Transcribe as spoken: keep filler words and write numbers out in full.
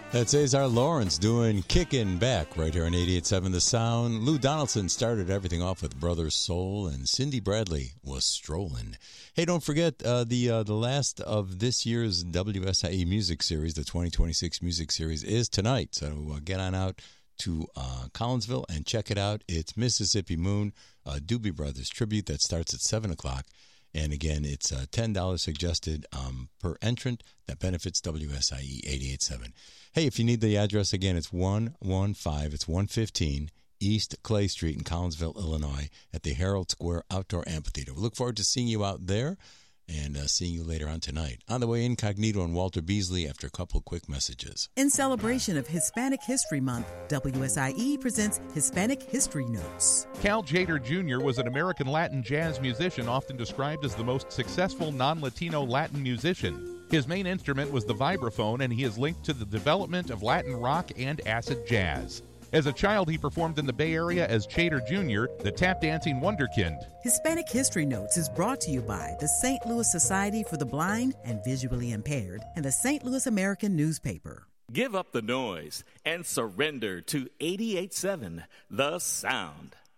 That's Azar Lawrence doing Kickin' Back right here on eighty-eight point seven The Sound. Lou Donaldson started everything off with Brothers Soul, and Cindy Bradley was strolling. Hey, don't forget uh, the uh, the last of this year's W S I E Music Series, the twenty twenty-six Music Series, is tonight. So uh, get on out to uh, Collinsville and check it out. It's Mississippi Moon, a Doobie Brothers tribute that starts at seven o'clock. And again, it's uh, ten dollars suggested um, per entrant. That benefits W S I E eighty-eight point seven. Hey, if you need the address again, it's one fifteen, it's one fifteen East Clay Street in Collinsville, Illinois, at the Herald Square Outdoor Amphitheater. We look forward to seeing you out there and uh, seeing you later on tonight. On the way, Incognito and Walter Beasley after a couple of quick messages. In celebration of Hispanic History Month, W S I E presents Hispanic History Notes. Cal Tjader Junior was an American Latin jazz musician, often described as the most successful non-Latino Latin musician. His main instrument was the vibraphone, and he is linked to the development of Latin rock and acid jazz. As a child, he performed in the Bay Area as Tjader Junior, the tap-dancing wonderkind. Hispanic History Notes is brought to you by the Saint Louis Society for the Blind and Visually Impaired and the Saint Louis American Newspaper. Give up the noise and surrender to eighty-eight point seven The Sound.